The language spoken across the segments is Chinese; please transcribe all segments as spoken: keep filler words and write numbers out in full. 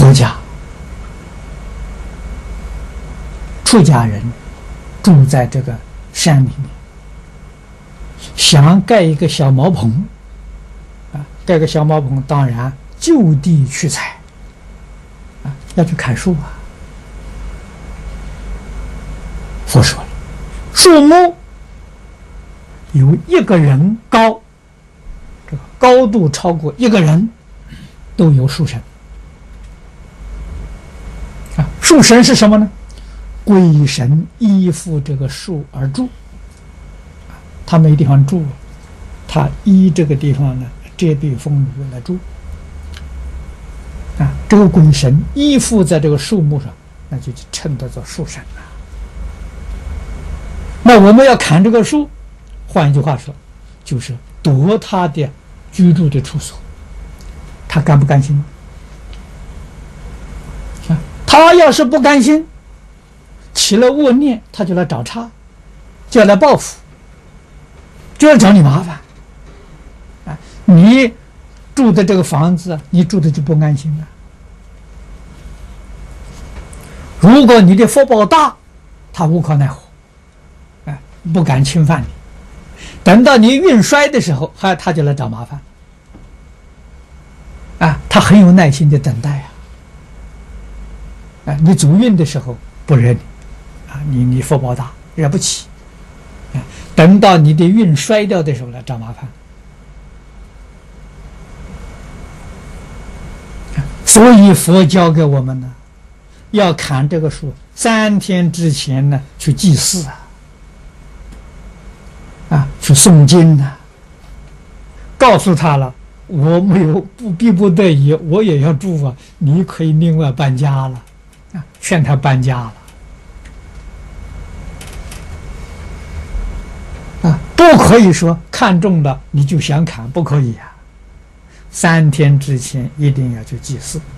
出家，出家人住在这个山里面，想盖一个小茅棚，啊，盖个小茅棚，当然就地取材，啊，要去砍树啊。佛说了，树木有一个人高，这个高度超过一个人，都有树神。啊，树神是什么呢？鬼神依附这个树而住，他没地方住，他依这个地方呢遮蔽风雨来住。啊，这个鬼神依附在这个树木上，那就称得作树神了。那我们要砍这个树，换一句话说，就是夺他的居住的处所，他甘不甘心？啊，他要是不甘心，起了恶念，他就来找茬，就要来报复，就要找你麻烦。啊，你住的这个房子，你住的就不安心了。如果你的福报大，他无可奈何，哎，不敢侵犯你。等到你运衰的时候，还他就来找麻烦。啊，他很有耐心的等待呀。啊，你走运的时候不惹你，啊，你你福报大，惹不起。啊，等到你的运衰掉的时候来找麻烦。啊，所以佛教给我们呢，要砍这个树，三天之前呢去祭祀啊，啊，去诵经呢、啊，告诉他了，我没有不逼不得已，我也要住啊，你可以另外搬家了，啊，劝他搬家了，啊，不可以说看中了你就想砍，不可以啊，三天之前一定要去祭祀。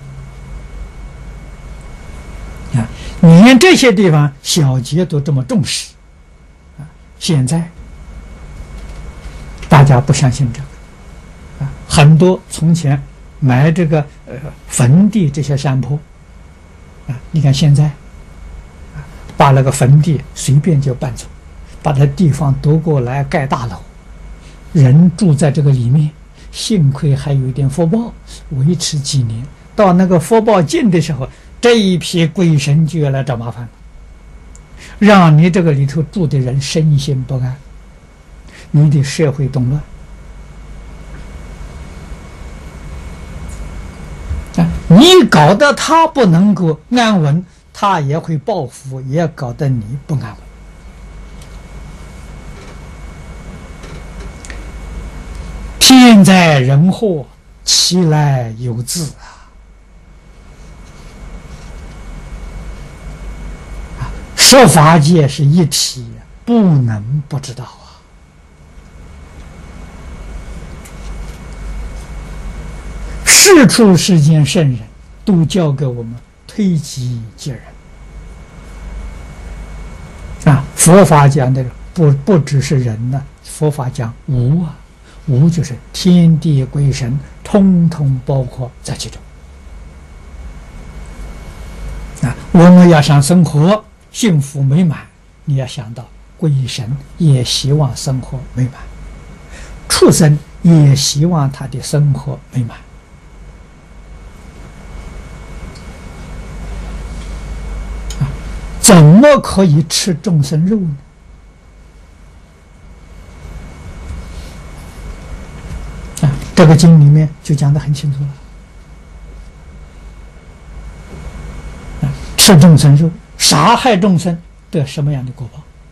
啊，连这些地方小节都这么重视，啊，现在大家不相信这个，啊，很多从前买这个呃坟地这些山坡，啊，你看现在，啊，把那个坟地随便就搬走，把这地方夺过来盖大楼，人住在这个里面，幸亏还有一点福报，维持几年，到那个福报尽的时候。这一批鬼神就要来找麻烦，让你这个里头住的人身心不安，你的社会动乱啊！你搞得他不能够安稳，他也会报复，也搞得你不安稳。天灾人祸，其来有自啊！十法界是一体，不能不知道啊！世出世间圣人都教给我们推己及人啊！佛法讲的不不只是人呢、啊，佛法讲无啊，无就是天地鬼神，通通包括在其中啊！我们要想生活幸福美满，你要想到鬼神也希望生活美满，畜生也希望他的生活美满。啊，怎么可以吃众生肉呢？啊，这个经里面就讲得很清楚了。啊，吃众生肉，杀害众生得什么样的果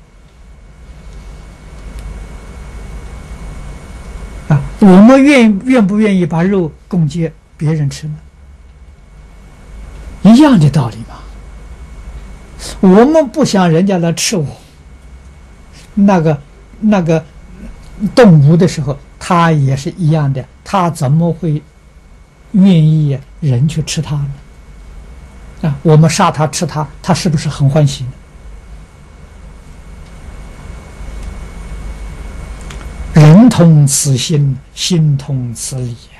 报？啊，我们愿愿不愿意把肉供给别人吃呢？一样的道理嘛。我们不想人家来吃我，那个那个动物的时候，它也是一样的，它怎么会愿意人去吃它呢？啊，我们杀他吃他，他是不是很欢喜呢？人同此心，心同此理。